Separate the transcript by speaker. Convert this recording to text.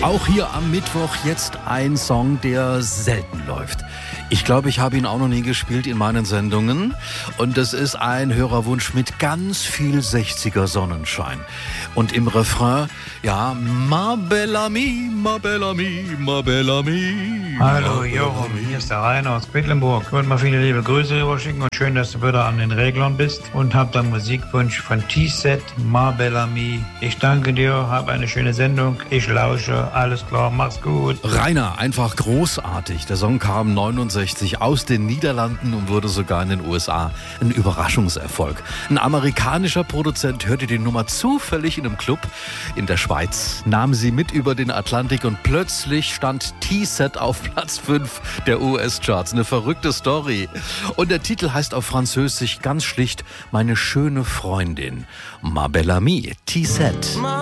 Speaker 1: Auch hier am Mittwoch jetzt ein Song, der selten läuft. Ich glaube, ich habe ihn auch noch nie gespielt in meinen Sendungen. Und es ist ein Hörerwunsch mit ganz viel 60er Sonnenschein. Und im Refrain, ja, Ma belle amie, ma belle amie, ma belle amie.
Speaker 2: Hallo Jochen, hier ist der Rainer aus Quedlinburg. Ich wollte mal viele liebe Grüße rüberschicken und schön, dass du wieder an den Reglern bist und hab den Musikwunsch von T-Set, Ma belle amie. Ich danke dir, hab eine schöne Sendung, ich lausche, alles klar, mach's gut.
Speaker 1: Rainer, einfach großartig. Der Song kam 69 aus den Niederlanden und wurde sogar in den USA ein Überraschungserfolg. Ein amerikanischer Produzent hörte die Nummer zufällig in einem Club in der Schweiz, nahm sie mit über den Atlantik und plötzlich stand T-Set auf Platz 5 der US-Charts. Eine verrückte Story. Und der Titel heißt auf Französisch ganz schlicht Meine schöne Freundin. Ma belle amie, T-Set.